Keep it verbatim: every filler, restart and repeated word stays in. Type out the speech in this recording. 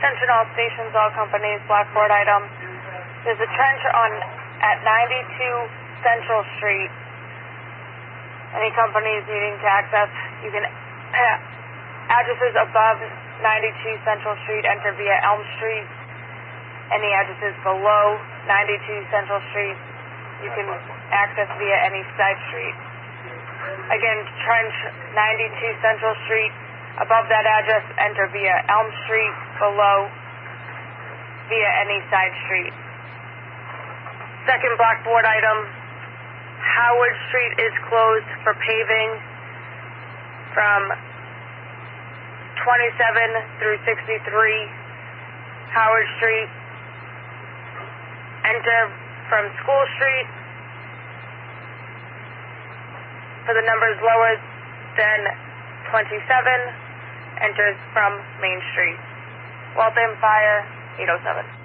Attention all stations, all companies, blackboard item. There's a trench on at ninety-two Central Street. Any companies needing to access, you can addresses above ninety-two Central Street enter via Elm Street. Any addresses below ninety-two Central Street, you can access via any side street. Again, trench ninety-two Central Street. Above that address, enter via Elm Street. Below, via any side street. Second blackboard item, Howard Street is closed for paving from twenty-seven through sixty-three. Howard Street. Enter from School Street for the numbers lower than twenty-seven. Enters from Main Street. Waltham Fire, eight oh seven.